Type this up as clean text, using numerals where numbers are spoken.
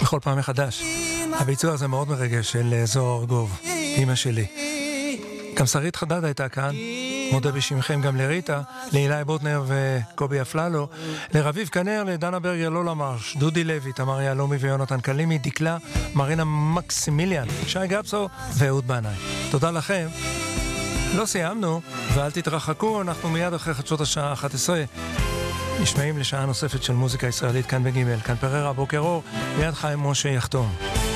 בכל פעם מחדש. הביצוע הזה מאוד מרגש של זוהר ארגוב, אמא שלי. גם שרית חדד הייתה כאן, מודה בשמכם גם לריטה, לאילי בוטנר וקובי אפללו, לרביב כנר, לדנה ברגר, לולה מרש, דודי לוי, תמר יעלומי ויונתן קלימי, דקלה, מרינה מקסימיליאן, שי גפסו ואהוד בנאי. תודה לכם. לא סיימנו, ואל תתרחקו, אנחנו מיד אחרי חדשות השעה 11 נשמעים לשעה נוספת של מוזיקה ישראלית כאן בגימל, כאן פררה, בוקר אור, מיד חיים משה יחתום.